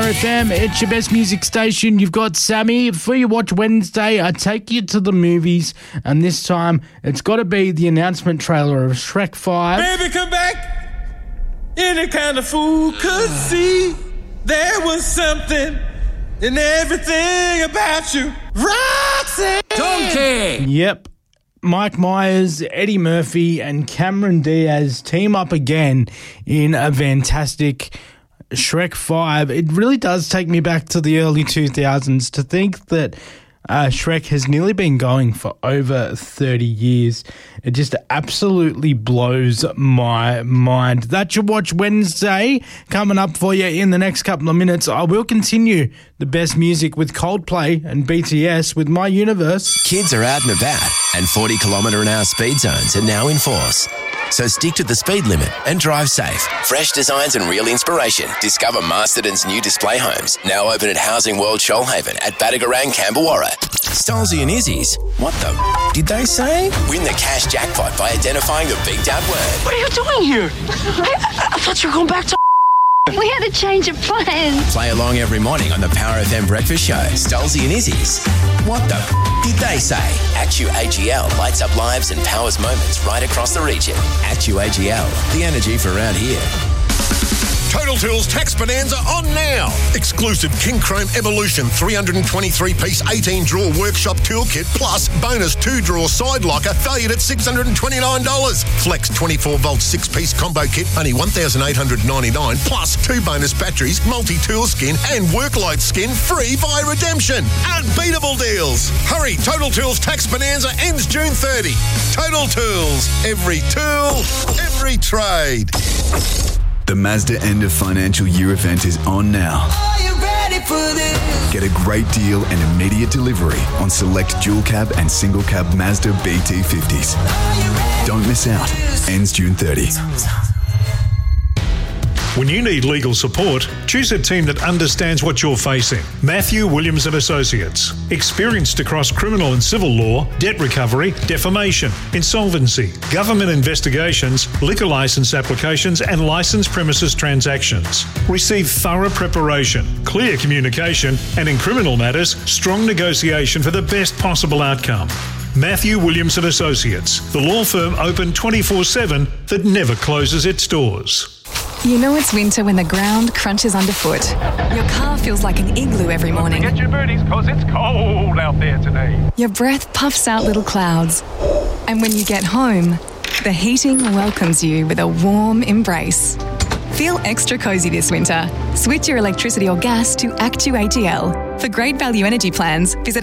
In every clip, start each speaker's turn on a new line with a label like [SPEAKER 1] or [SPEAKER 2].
[SPEAKER 1] FM. It's your best music station. You've got Sammy. For your Watch Wednesday, I take you to the movies, and this time it's got to be the announcement trailer of Shrek 5.
[SPEAKER 2] Baby, come back. Any kind of fool could see there was something in everything about you. Roxanne!
[SPEAKER 3] Donkey!
[SPEAKER 1] Yep. Mike Myers, Eddie Murphy, and Cameron Diaz team up again in a fantastic Shrek 5. It really does take me back to the early 2000s to think that Shrek has nearly been going for over 30 years. It just absolutely blows my mind. That's your Watch Wednesday. Coming up for you in the next couple of minutes, I will continue the best music with Coldplay and BTS with My Universe.
[SPEAKER 4] Kids are out and about, and 40km/h speed zones are now in force. So stick to the speed limit and drive safe. Fresh designs and real inspiration. Discover Masterton's new display homes, now open at Housing World Shoalhaven at Badagarang, Camberwarra. Stolzy and Izzy's, what the did they say? Win the cash jackpot by identifying the beeped out word.
[SPEAKER 5] What are you doing here? I thought you were going back to...
[SPEAKER 6] We had a change of plans.
[SPEAKER 4] Play along every morning on the Power FM Breakfast Show. Stolzy and Izzy's, what the did they say? Actu AGL lights up lives and powers moments right across the region. Actu AGL, the energy for around here.
[SPEAKER 7] Total Tools Tax Bonanza on now. Exclusive King Chrome Evolution 323-piece 18-drawer workshop toolkit plus bonus 2-drawer side locker valued at $629. Flex 24-volt 6-piece combo kit only $1,899 plus 2 bonus batteries, multi-tool skin and worklight skin free via redemption. Unbeatable deals. Hurry, Total Tools Tax Bonanza ends June 30. Total Tools. Every tool, every trade.
[SPEAKER 8] The Mazda End of Financial Year event is on now.
[SPEAKER 9] Are you ready for this?
[SPEAKER 8] Get a great deal and immediate delivery on select dual cab and single cab Mazda BT50s. Don't miss out. Ends June 30.
[SPEAKER 10] When you need legal support, choose a team that understands what you're facing. Matthew Williams & Associates. Experienced across criminal and civil law, debt recovery, defamation, insolvency, government investigations, liquor licence applications and licensed premises transactions. Receive thorough preparation, clear communication and in criminal matters, strong negotiation for the best possible outcome. Matthew Williams & Associates, the law firm open 24/7 that never closes its doors.
[SPEAKER 11] You know it's winter when the ground crunches underfoot. Your car feels like an igloo every morning.
[SPEAKER 12] Get your booties, cause it's cold out there today.
[SPEAKER 11] Your breath puffs out little clouds. And when you get home, the heating welcomes you with a warm embrace. Feel extra cozy this winter. Switch your electricity or gas to Actu AGL. For great value energy plans, visit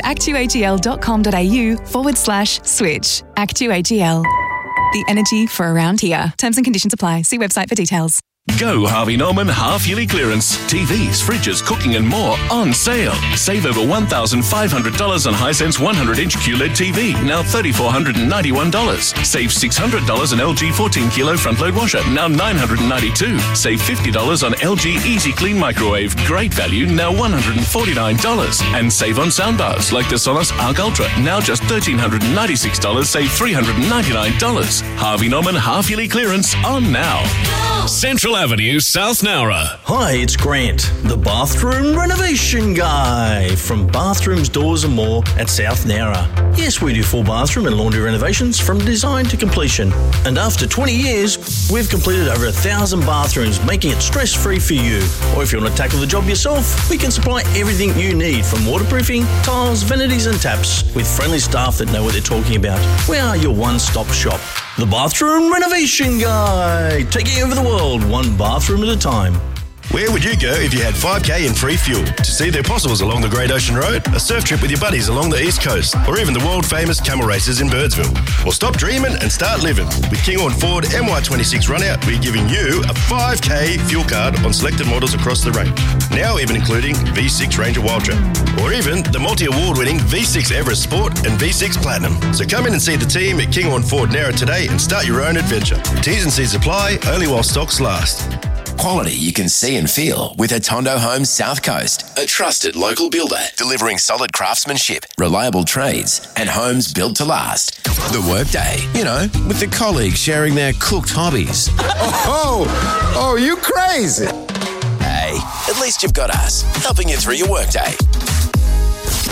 [SPEAKER 11] actuagl.com.au/switch. Actu AGL. The energy for around here. Terms and conditions apply. See website for details.
[SPEAKER 13] Go Harvey Norman half-yearly clearance. TVs, fridges, cooking and more on sale. Save over $1,500 on Hisense 100-inch QLED TV, now $3,491. Save $600 on LG 14-kilo front-load washer, now $992. Save $50 on LG Easy Clean microwave, great value, now $149. And save on soundbars like the Sonos Arc Ultra, now just $1,396, save $399. Harvey Norman half-yearly clearance on now.
[SPEAKER 14] Central Avenue, South Nowra.
[SPEAKER 15] Hi, it's Grant, the bathroom renovation guy from Bathrooms, Doors and More at South Nowra. Yes, we do full bathroom and laundry renovations from design to completion. And after 20 years, we've completed over 1,000 bathrooms, making it stress-free for you. Or if you want to tackle the job yourself, we can supply everything you need from waterproofing, tiles, vanities and taps with friendly staff that know what they're talking about. We are your one-stop shop. The Bathroom Renovation Guy, taking over the world one bathroom at a time.
[SPEAKER 16] Where would you go if you had 5K in free fuel? To see the Apostles along the Great Ocean Road, a surf trip with your buddies along the East Coast, or even the world-famous camel races in Birdsville? Well, stop dreaming and start living. With Kinghorn Ford MY26 Runout, we're giving you a 5K fuel card on selected models across the range. Now even including V6 Ranger Wildtrak, or even the multi-award-winning V6 Everest Sport and V6 Platinum. So come in and see the team at Kinghorn Ford Nowra today and start your own adventure. T's and C's apply, only while stocks last.
[SPEAKER 4] Quality you can see and feel with Atondo Homes South Coast, a trusted local builder delivering solid craftsmanship, reliable trades, and homes built to last. The workday, you know, with the colleagues sharing their cooked hobbies.
[SPEAKER 17] Oh, you crazy.
[SPEAKER 4] Hey, Hey, at least you've got us, helping you through your workday.